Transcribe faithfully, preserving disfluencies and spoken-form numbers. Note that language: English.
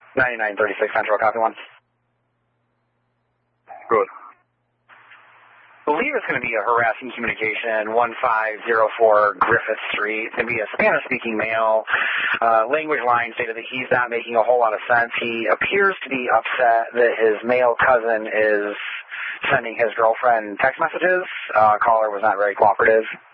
ninety-nine thirty-six Central, copy one. Good. I believe it's going to be a harassing communication, one five zero four Griffith Street. It's going to be a Spanish-speaking male. Uh, language line stated that he's not making a whole lot of sense. He appears to be upset that his male cousin is sending his girlfriend text messages. Uh, caller was not very cooperative.